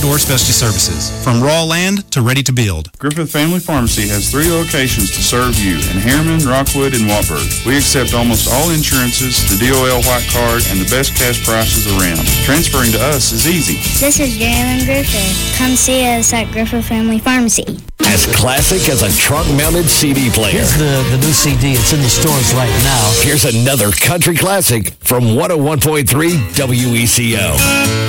outdoor specialty services, from raw land to ready to build. Griffith Family Pharmacy has 3 locations to serve you in Harriman, Rockwood, and Wartburg. We accept almost all insurances, the DOL White Card, and the best cash prices around. Transferring to us is easy. This is Jalen Griffith. Come see us at Griffith Family Pharmacy. As classic as a trunk-mounted CD player. Here's the new CD. It's in the stores right now. Here's another country classic from 101.3 WECO.